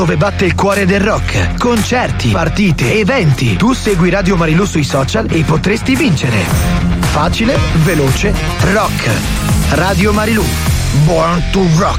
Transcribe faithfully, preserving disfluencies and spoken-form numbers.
dove batte il cuore del rock. Concerti, partite, eventi. Tu segui Radio Marilù sui social e potresti vincere. Facile, veloce, rock. Radio Marilù. Born to rock.